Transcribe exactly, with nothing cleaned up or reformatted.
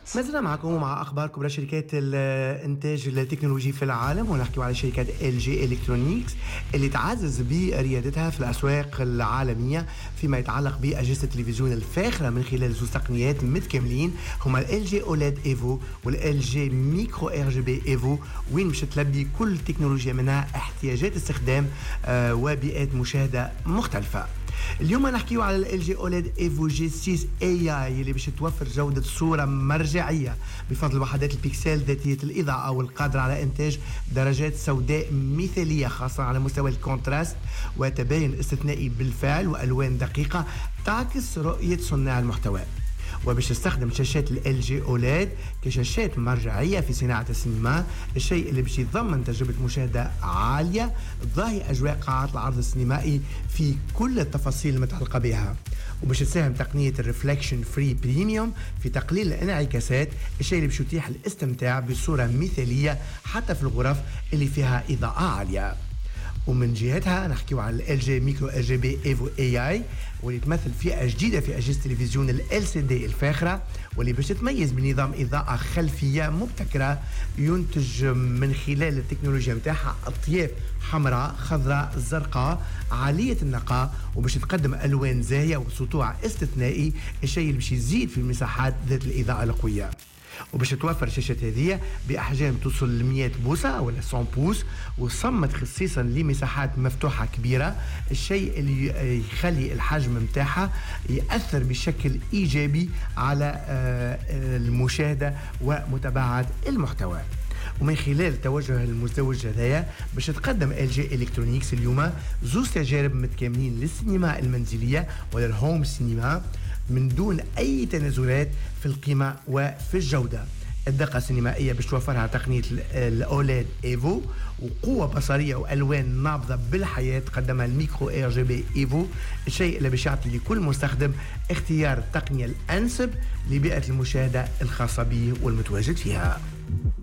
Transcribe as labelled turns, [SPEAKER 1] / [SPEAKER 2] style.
[SPEAKER 1] ما زلنا معكم ومع أخبار كبرى شركات الإنتاج التكنولوجي في العالم، ونحكي على شركة إل جي إلكترونيكس اللي تعزز بريادتها في الأسواق العالمية فيما يتعلق بأجهزة التلفزيون الفاخرة من خلال زوج تقنيات متكاملين هما ال جي أوليد إيفو وال جي ميكرو ار جي بي إيفو، وين مش تلبي كل تكنولوجيا منها احتياجات استخدام آه وبيئات مشاهدة مختلفة. اليوم نحكيو على ال جي أوليد إيفو جي ستة إي آي اللي باش توفر جودة صورة مرجعية بفضل وحدات البيكسل ذاتية الإضاءة والقادرة على إنتاج درجات سوداء مثالية خاصة على مستوى الكونتراست وتباين استثنائي بالفعل وألوان دقيقة تعكس رؤية صناع المحتوى. وباش تستخدم شاشات ال جي أوليد كشاشات مرجعية في صناعة السينما، الشيء اللي باش يضمن تجربة مشاهدة عالية ضاهي أجواء قاعات العرض السينمائي في كل التفاصيل المتعلقة بها. وباش تساهم تقنية الريفلكشن فري بريميوم في تقليل الانعكاسات، الشيء اللي باش يتيح الاستمتاع بصورة مثالية حتى في الغرف اللي فيها إضاءة عالية. ومن جهتها نحكيو على ال جي ميكرو ار جي بي ايفو اي اي واللي تمثل فئه جديده في اجهزه التلفزيون ال سي دي الفاخره، واللي باش تتميز بنظام اضاءه خلفيه مبتكره ينتج من خلال التكنولوجيا نتاعها اطياف حمراء خضراء زرقاء عاليه النقاء، وباش تقدم الوان زاهيه وسطوع استثنائي، الشيء اللي باش يزيد في المساحات ذات الاضاءه القويه. وباش توفر الشاشات هذه بأحجام توصل ل مئة بوصة ولا مئة بوص، وصمت خصيصا لمساحات مفتوحة كبيرة، الشيء اللي يخلي الحجم متاعها يأثر بشكل إيجابي على المشاهدة ومتابعة المحتوى. ومن خلال توجه المزدوج هذايا باش تقدم ال جي إلكترونيكس اليوم زوج تجارب متكاملين للسينما المنزلية ولا الهوم سينما من دون أي تنازلات في القيمة وفي الجودة. الدقة السينمائية باش توفرها تقنية الأوليد إيفو، وقوة بصرية وألوان نابضة بالحياة تقدمها الميكرو ار جي بي إيفو، الشيء اللي باش يعطي لكل مستخدم اختيار التقنية الأنسب لبيئة المشاهدة الخاصة به والمتواجد فيها.